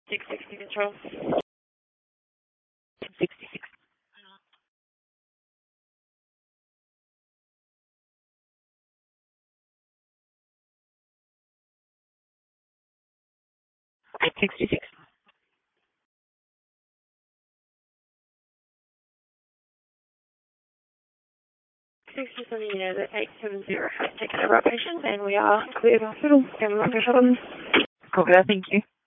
660 control. 66. At 66. 67 unit at 870 has taken over our patient and we are cleared hospital. And we're on. Copy that, thank you.